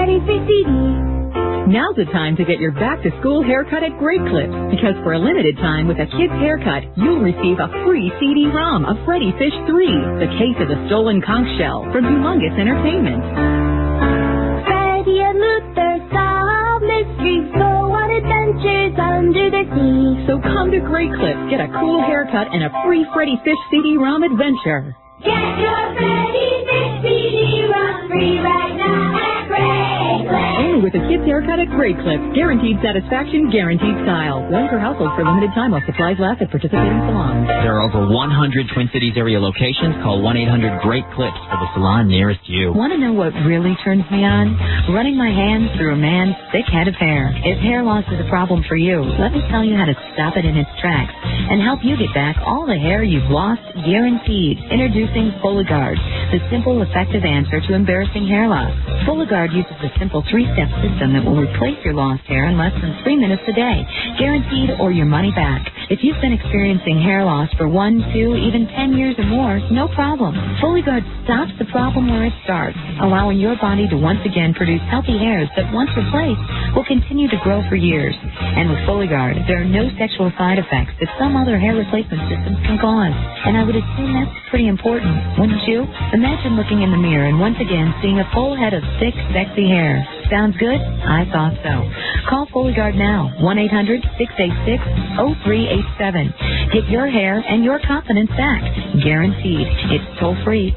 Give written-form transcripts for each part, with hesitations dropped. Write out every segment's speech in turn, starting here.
Freddy Fish CD. Now's the time to get your back-to-school haircut at Great Clips, because for a limited time with a kid's haircut, you'll receive a free CD-ROM of Freddy Fish 3, the case of the stolen conch shell from Humongous Entertainment. Freddy and Luther solve mysteries, go on adventures under the sea. So come to Great Clips, get a cool haircut and a free Freddy Fish CD-ROM adventure. Get your Freddy Fish CD-ROM free right now at Great Clips. Only with a kid's haircut at Great Clips. Guaranteed satisfaction, guaranteed style. One per household for limited time while supplies last at participating salons. There are over 100 Twin Cities area locations. Call 1-800-GREAT-CLIPS for the salon nearest you. Want to know what really turns me on? Running my hands through a man's thick head of hair. If hair loss is a problem for you, let me tell you how to stop it in its tracks and help you get back all the hair you've lost, guaranteed. Introducing Fuligard, the simple, effective answer to embarrassing hair loss. Fuligard uses a simple 3-step system that will replace your lost hair in less than 3 minutes a day, guaranteed, or your money back. If you've been experiencing hair loss for 1, 2, even 10 years or more, no problem. Fuligard stops the problem where it starts, allowing your body to once again produce healthy hairs that, once replaced, will continue to grow for years. And with Fuligard, there are no sexual side effects that some other hair replacement systems can cause. And I would assume that's pretty important, wouldn't you? Imagine looking in the mirror and once again seeing a full head of thick, sexy hair. Sounds good? I thought so. Call Fuligard now, 1-800-686-0387. Get your hair and your confidence back. Guaranteed. It's toll-free,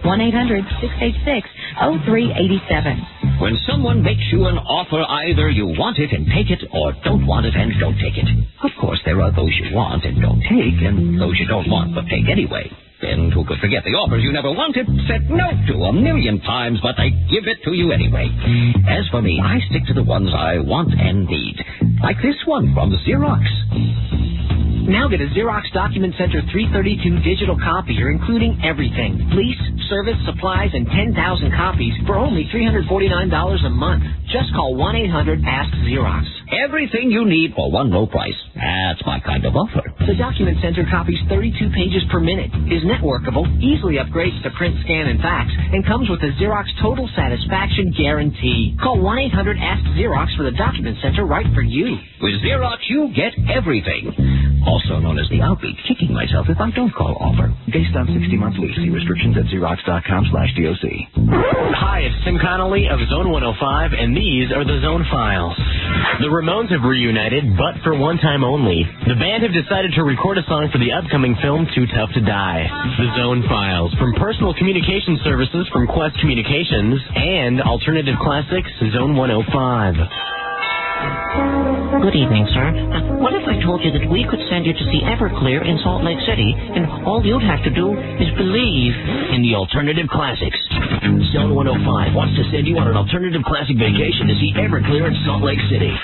1-800-686-0387. When someone makes you an offer, either you want it and take it, or don't want it and don't take it. Of course, there are those you want and don't take, and those you don't want but take anyway. And who could forget the offers you never wanted, said no to 1,000,000 times, but they give it to you anyway. As for me, I stick to the ones I want and need. Like this one from Xerox. Now get a Xerox Document Center 332 digital copier, including everything. Lease, service, supplies, and 10,000 copies for only $349 a month. Just call 1-800-ASK-XEROX. Everything you need for one low price. That's my kind of offer. The Document Center copies 32 pages per minute, is networkable, easily upgrades to print, scan, and fax, and comes with a Xerox Total Satisfaction Guarantee. Call 1-800-ASK-XEROX for the Document Center right for you. With Xerox, you get everything. Also known as the Outbeat, kicking myself if I don't call offer. Based on 60-month lease. See restrictions at Xerox.com/DOC. Hi, it's Tim Connolly of Zone 105, and these are the Zone Files. The Ramones have reunited, but for one time only. The band have decided to record a song for the upcoming film Too Tough to Die. The Zone Files, from personal communication services from Quest Communications and Alternative Classics Zone 105. Good evening, sir. What if I told you that we could send you to see Everclear in Salt Lake City, and all you'd have to do is believe in the Alternative Classics? Zone 105 wants to send you on an Alternative Classic vacation to see Everclear in Salt Lake City.